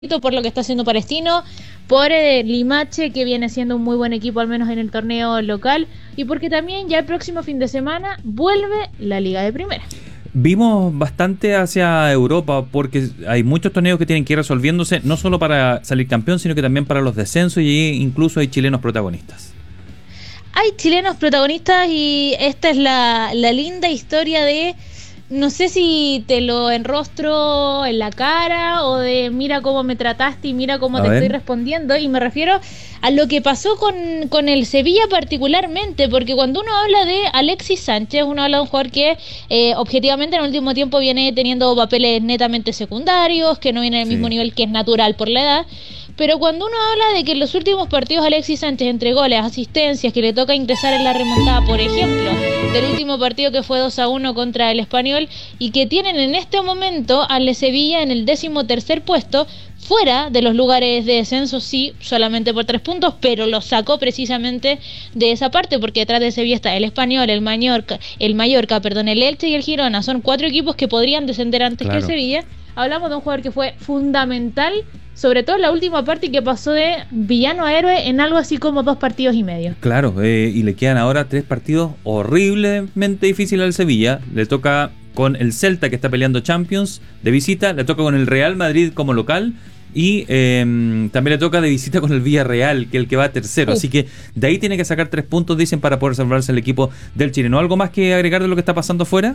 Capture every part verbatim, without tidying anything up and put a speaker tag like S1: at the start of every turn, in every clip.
S1: por lo que está haciendo Palestino, por eh, Limache, que viene siendo un muy buen equipo al menos en el torneo local, y porque también ya el próximo fin de semana vuelve la Liga de Primera.
S2: Vimos bastante hacia Europa porque hay muchos torneos que tienen que ir resolviéndose, no solo para salir campeón, sino que también para los descensos, y incluso hay chilenos protagonistas.
S1: Hay chilenos protagonistas y esta es la, la linda historia de... No sé si te lo enrostro en la cara o de mira cómo me trataste y mira cómo
S2: A
S1: te
S2: ver.
S1: estoy respondiendo, y me refiero a lo que pasó con, con el Sevilla particularmente, porque cuando uno habla de Alexis Sánchez, uno habla de un jugador que eh, objetivamente en el último tiempo viene teniendo papeles netamente secundarios, que no viene al
S2: Sí.
S1: mismo nivel que es natural por la edad. Pero cuando uno habla de que en los últimos partidos Alexis Sánchez, entre goles, asistencias, que le toca ingresar en la remontada, por ejemplo, del último partido que fue dos a uno contra el Español, y que tienen en este momento al Sevilla en el décimo tercer puesto, fuera de los lugares de descenso, sí, solamente por tres puntos, pero lo sacó precisamente de esa parte, porque detrás de Sevilla está el Español, el Mallorca, el Mallorca, perdón, el Elche y el Girona. Son cuatro equipos que podrían descender antes
S2: Claro.
S1: que el Sevilla. Hablamos de un jugador que fue fundamental, sobre todo en la última parte, y que pasó de villano a héroe en algo así como dos partidos y medio.
S2: Claro, eh, y le quedan ahora tres partidos horriblemente difíciles al Sevilla. Le toca con el Celta, que está peleando Champions, de visita, le toca con el Real Madrid como local, y eh, también le toca de visita con el Villarreal, que es el que va tercero.
S1: Uh.
S2: Así que de ahí tiene que sacar tres puntos, dicen, para poder salvarse el equipo del chileno. ¿Algo más que agregar de lo que está pasando afuera?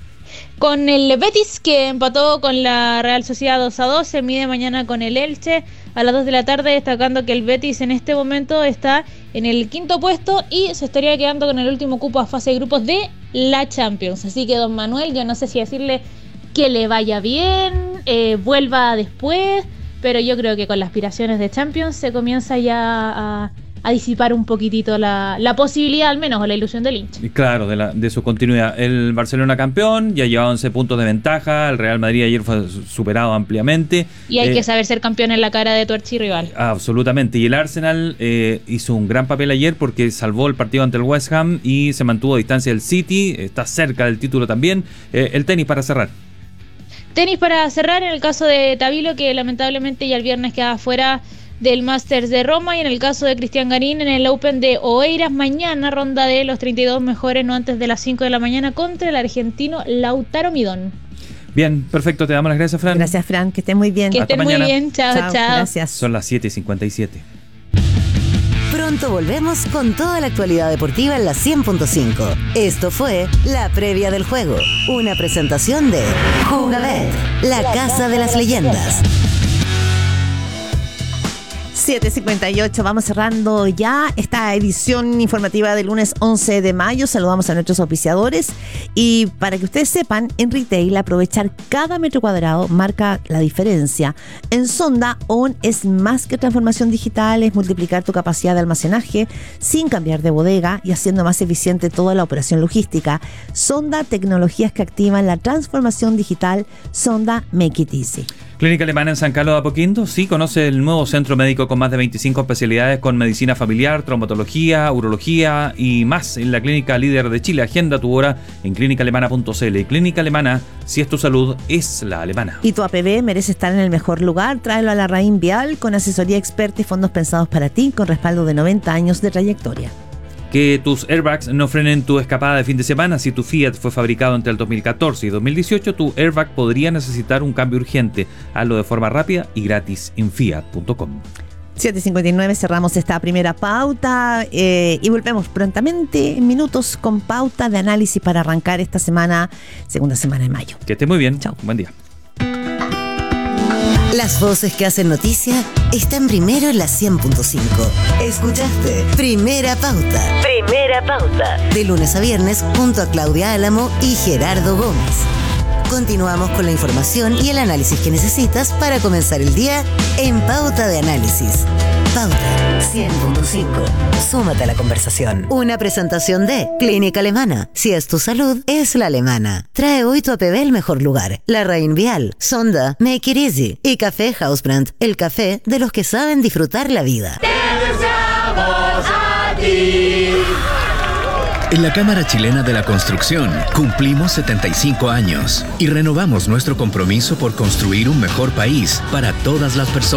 S1: Con el Betis, que empató con la Real Sociedad dos a dos, se mide mañana con el Elche a las dos de la tarde, destacando que el Betis en este momento está en el quinto puesto y se estaría quedando con el último cupo a fase de grupos de la Champions. Así que don Manuel, yo no sé si decirle que le vaya bien, eh, vuelva después, pero yo creo que con las aspiraciones de Champions se comienza ya a... a disipar un poquitito la, la posibilidad, al menos, o la ilusión del hincha.
S2: Y claro, de, la, de su continuidad. El Barcelona campeón, ya lleva once puntos de ventaja. El Real Madrid ayer fue superado ampliamente.
S1: Y hay
S2: Eh,
S1: que saber ser campeón en la cara de tu archirrival.
S2: Absolutamente. Y el Arsenal eh, hizo un gran papel ayer porque salvó el partido ante el West Ham y se mantuvo a distancia del City. Está cerca del título también. Eh, el tenis para cerrar.
S1: Tenis para cerrar, en el caso de Tabilo, que lamentablemente ya el viernes queda fuera del Masters de Roma, y en el caso de Cristian Garín en el Open de Oeiras, mañana ronda de los treinta y dos mejores, no antes de las cinco de la mañana, contra el argentino Lautaro Midón.
S2: Bien, perfecto. Te damos las gracias, Fran.
S3: Gracias, Fran, que estés muy bien.
S1: Que
S2: Hasta
S1: estén muy
S2: mañana.
S1: bien, chao, chao.
S3: Gracias.
S2: Son las siete y cincuenta y siete.
S4: Pronto volvemos con toda la actualidad deportiva en la cien punto cinco. Esto fue La Previa del Juego, una presentación de Jugabet, la casa de las leyendas.
S3: siete cincuenta y ocho, vamos cerrando ya esta edición informativa del lunes once de mayo. Saludamos a nuestros auspiciadores, y para que ustedes sepan, en retail aprovechar cada metro cuadrado marca la diferencia. En Sonda, ON es más que transformación digital, es multiplicar tu capacidad de almacenaje sin cambiar de bodega y haciendo más eficiente toda la operación logística. Sonda, tecnologías que activan la transformación digital. Sonda, make it easy.
S2: Clínica Alemana en San Carlos de Apoquindo. Sí, conoce el nuevo centro médico con más de veinticinco especialidades con medicina familiar, traumatología, urología y más en la clínica líder de Chile. Agenda tu hora en clínica alemana punto c l. Clínica Alemana, si es tu salud, es la alemana.
S3: Y tu A P B merece estar en el mejor lugar. Tráelo a la Raín Vial con asesoría experta y fondos pensados para ti, con respaldo de noventa años de trayectoria.
S2: Que tus airbags no frenen tu escapada de fin de semana. Si tu Fiat fue fabricado entre el dos mil catorce y dos mil dieciocho, tu airbag podría necesitar un cambio urgente. Hazlo de forma rápida y gratis en fiat punto com.
S3: siete cincuenta y nueve, cerramos esta primera pauta eh, y volvemos prontamente en minutos con pauta de análisis para arrancar esta semana, segunda semana de mayo.
S2: Que esté muy bien.
S3: Chao.
S2: Buen día.
S4: Las voces que hacen noticia están primero en la cien punto cinco. Escuchaste Primera Pauta. Primera Pauta. De lunes a viernes junto a Claudia Álamo y Gerardo Gómez. Continuamos con la información y el análisis que necesitas para comenzar el día en Pauta de Análisis. Pauta cien punto cinco. Súmate a la conversación. Una presentación de Clínica Alemana. Si es tu salud, es la alemana. Trae hoy tu A P B al mejor lugar. La Raín Vial, Sonda, Make It Easy y Café Housebrand, el café de los que saben disfrutar la vida.
S5: ¡Te deseamos a ti! En la Cámara Chilena de la Construcción cumplimos setenta y cinco años y renovamos nuestro compromiso por construir un mejor país para todas las personas.